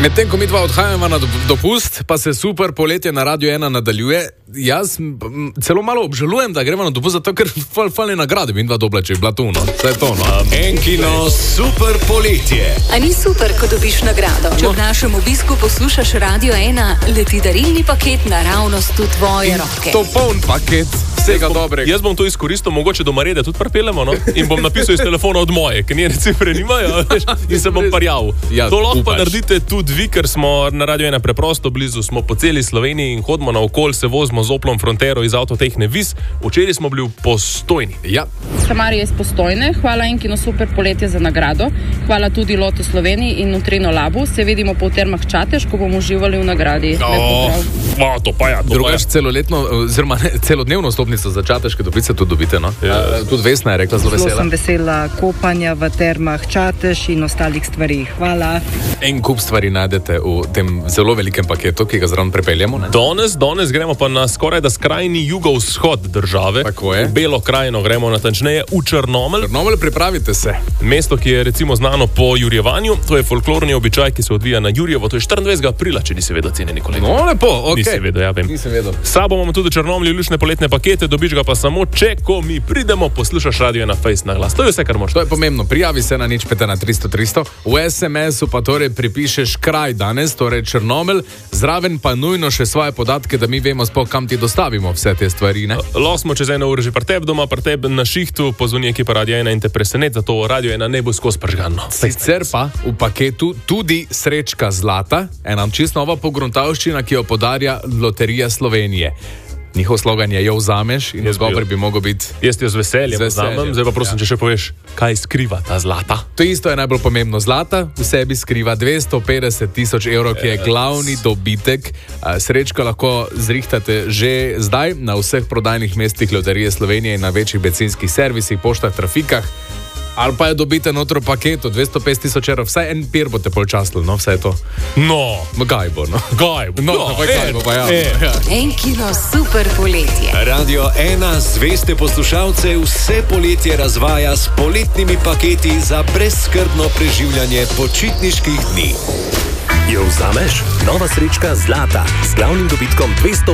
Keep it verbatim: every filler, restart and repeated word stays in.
Medtem ko mi dva odhajamo na dopust, pa se super poletje na Radio ena nadaljuje, jaz m, celo malo obžalujem, da gremo na dopust, zato ker fal, falne nagrade mi dva dobla, če je bila tu, no. Vse to, no. Enkino super poletje. A ni super, ko dobiš nagrado? Če v našem obisku poslušaš Radio ena, leti darilni paket naravnost v tvoje roke. To poln paket vsega dobrega. Jaz bom to izkoristil, mogoče do Marede tudi pripeljemo, no? In bom napisal iz telefona od moje, ker njene cifre nimajo, veš, in se bom parjal. Ja, to lahko pa upaš. naredite tudi vi, ker smo na Radio ena preprosto blizu, smo po celi Sloveniji in hodimo naokol, se vozimo z Oplom Frontero iz Avtotehne Vis. Včeraj smo bili v Postojni. Ja. Samarija iz Postojne, hvala Enkino super poletje za nagrado, hvala tudi Loto Sloveniji in Nutrino Labu, se vidimo po Termah Čatež, ko bomo uživali v nagradi. Oh, oh, to pa ja, to Drugač pa ja. celoletno, oziroma ne, celodnevno stopnico za Čateške Toplice tudi dobite, no? Ja. Uh, tudi Vesna je rekla zelo Zelo vesela. sem vesela kopanja v Termah Čatež in ostalih stvari. Hvala. En kup stvari najdete v tem zelo velikem paketu, ki ga zraven prepeljemo, ne? Danes, danes gremo pa na skoraj da skrajni jugovzhod države. Tako je. V Belo krajino gremo natančneje v Črnomelj. Črnomelj, pripravite se. Mesto, ki je recimo znano po jurjevanju, to je folklorni običaj, ki se odvija na Jurjevo, to je štiriindvajsetega aprila, če nisi vedel, cenjeni kolega. No, lepo, okej. Nisi vedel, ja vem. Nisem vedel. S sabo imamo tudi v Črnomlju lušne poletne pakete, dobiš ga pa samo, če ko mi pridemo, poslušaš Radio ena Face na glas. To je vse, kar moraš. To je pomembno. Prijavi se na nič pet na tristo tristo. V es em esu pa torej pripišeš kraj danes, torej Črnomelj, zraven pa nujno še svoje podatke, da mi vemo sploh, kam ti dostavimo vse te stvari, ne? Lahko smo čez eno uro že pri tebi doma, pri tebi na šihtu, pozvoni ekipa Radio ena in te presenet, zato Radio ena ne bo skozi pržgano. Sicer pa v paketu tudi srečka zlata, ena čisto nova pogruntavščina, ki jo podarja Loterija Slovenije. Njihov slogan je jo vzameš in odgovor bi mogel biti. Jaz ti jo z veseljem Z veseljem, vzamem, zdaj pa prosim, ja. če še poveš, kaj skriva ta zlata. To isto je najbolj pomembno. Zlata v sebi skriva dvesto petdeset tisoč evrov, ki je glavni dobitek. Srečko lahko zrihtate že zdaj na vseh prodajnih mestih Loterije Slovenije in na večjih bencinskih servisih, poštah, trafikah. Ali pa je dobite notro paketu dvesto petdeset tisoč evrov, vsaj en pir boste počastili, no, vse to. No, Gaj bo, no. gaj bo. No, no pa gaj bo, pa ja. ja. Enkino super poletje. Radio ena zveste poslušalce vse poletje razvaja s poletnimi paketi za brezskrbno preživljanje počitniških dni. Jo vzameš? Nova srečka zlata z glavnim dobitkom dvesto